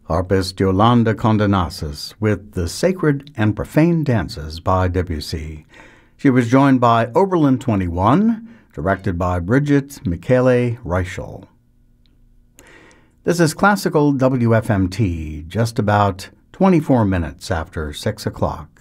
Harpist Yolanda Condenasis with The Sacred and Profane Dances by Debussy. She was joined by Oberlin 21, directed by Brigitte Michele Reichel. This is Classical WFMT, just about 24 minutes after 6 o'clock.